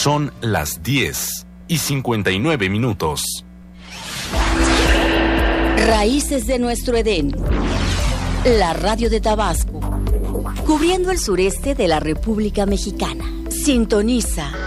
Son las 10:59. Raíces de nuestro Edén. La radio de Tabasco, cubriendo el sureste de la República Mexicana. Sintoniza